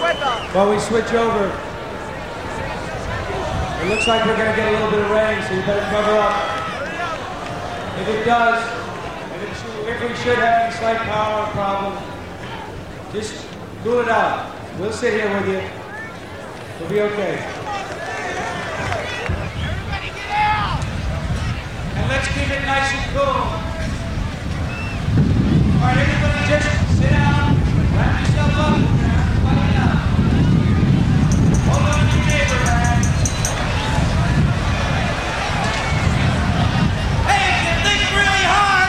While we switch over, it looks like we're going to get a little bit of rain, so you better cover up. If it does, if we should have any slight power problem, just cool it out. We'll sit here with you. We'll be okay. Everybody get out! And let's keep it nice and cool.